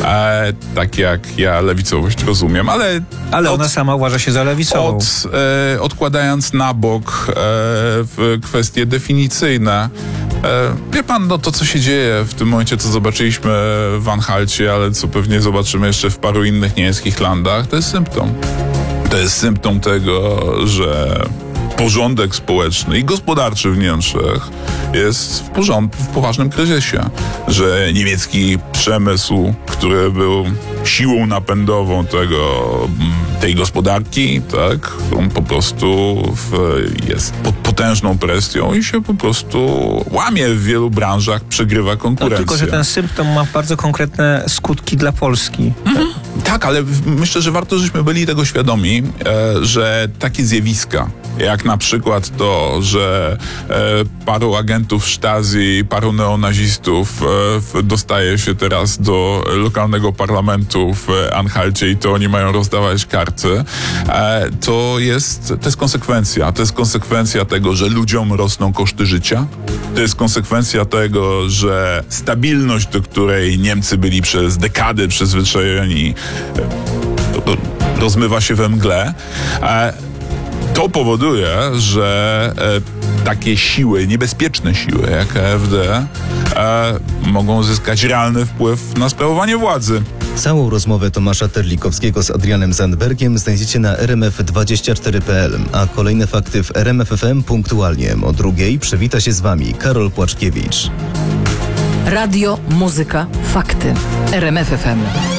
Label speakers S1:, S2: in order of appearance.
S1: tak jak ja lewicowość rozumiem,
S2: Ale ona sama uważa się za lewicową.
S1: Odkładając na bok kwestie definicyjne, wie pan, to co się dzieje w tym momencie, co zobaczyliśmy w Anhalcie, ale co pewnie zobaczymy jeszcze w paru innych niemieckich landach, to jest symptom. To jest symptom tego, że porządek społeczny i gospodarczy w Niemczech jest w poważnym kryzysie, że niemiecki przemysł, który był siłą napędową tej gospodarki, tak, on po prostu jest pod potężną presją i się po prostu łamie w wielu branżach, przegrywa konkurencję.
S2: Tylko, że ten symptom ma bardzo konkretne skutki dla Polski.
S1: Tak, ale myślę, że warto, żeśmy byli tego świadomi, że takie zjawiska, jak na przykład to, że paru agentów Stasi, paru neonazistów dostaje się teraz do lokalnego parlamentu w Anhalcie i to oni mają rozdawać karty, to jest konsekwencja. To jest konsekwencja tego, że ludziom rosną koszty życia. To jest konsekwencja tego, że stabilność, do której Niemcy byli przez dekady przyzwyczajeni, rozmywa się we mgle. To powoduje, że takie siły, niebezpieczne siły jak AfD mogą zyskać realny wpływ na sprawowanie władzy.
S3: Całą rozmowę Tomasza Terlikowskiego z Adrianem Zandbergiem znajdziecie na rmf24.pl, a kolejne fakty w RMF FM punktualnie o 2:00 przywita się z Wami Karol Płaczkiewicz.
S4: Radio, muzyka, fakty. RMF FM.